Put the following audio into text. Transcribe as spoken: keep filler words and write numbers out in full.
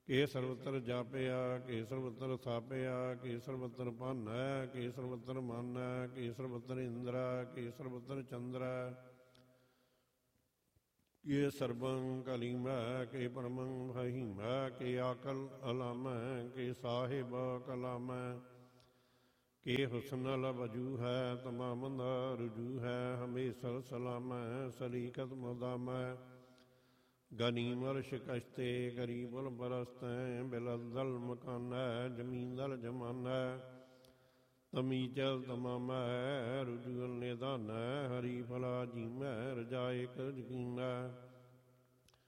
ਕੇ ਸਰਬਤਰ ਜਾਪਿਆ, ਕੇ ਸਰਬਤਰ ਥਾਪਿਆ, ਕੇ ਸਰਬਤਰ ਭਾਨੈ, ਕੇ ਸਰਬਤਰ ਮਾਨੈ, ਕੇ ਸਰਬਤਰ ਇੰਦਰੈ, ਕੇ ਸਰਬਤਰ ਚੰਦਰੈ, ਕੇ ਸਰਬੰ ਕਲੀਮੈ, ਕੇ ਪਰਮੰ ਫਹੀਮੈ, ਕੇ ਆਕਲ ਅਲਾਮੈ, ਕੇ ਸਾਹਿਬ ਕਲਾਮੈ, ਕੇ ਹੁਸਨ ਵਜੂ ਹੈ, ਤਮਾਮ ਦਾ ਰੁਜੂ ਹੈ, ਹਮੇਸ਼ਾ ਸਲਾਮੈ, ਸਲੀਕਤ ਮੁਦਾਮੈ, ਗਨੀਮਰ ਸ਼ਿਕਸ਼ਤੇ, ਗਰੀਬੁਲ ਬਰਸਤੈ, ਬਿਲਦਲ ਮਕਾਨੈ, ਜ਼ਮੀਨਦਲ ਜਮਾਨੈ, ਤਮੀਜਲ ਤਮਾਮੈ, ਰੁਜੂਲ ਨਿਦਾਨੈ, ਹਰੀ ਫਲਾ ਜੀਮੈ, ਰਜਾਇਕ ਯਕੀਨੈ।